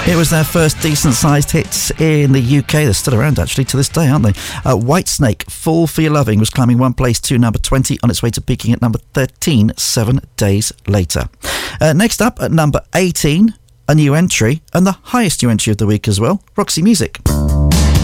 It was their first decent-sized hit in the UK. They're still around, actually, to this day, aren't they? Whitesnake, Fall for Your Loving, was climbing one place to number 20, on its way to peaking at number 13 7 days later. Next up, at number 18, a new entry, and the highest new entry of the week as well, Roxy Music.